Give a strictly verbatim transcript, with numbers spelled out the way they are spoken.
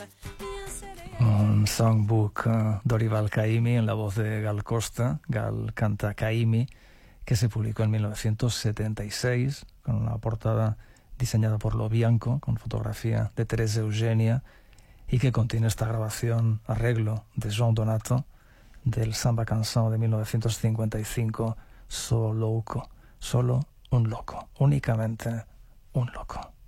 Un songbook uh, Dorival Caymmi en la voz de Gal Costa. Gal canta Caymmi, que se publicó en mil novecientos setenta y seis con una portada diseñada por Lo Bianco, con fotografía de Teresa Eugenia, y que contiene esta grabación, arreglo de Jean Donato, del Samba Canção de mil novecientos cincuenta y cinco, So Louco, solo un loco, únicamente un loco.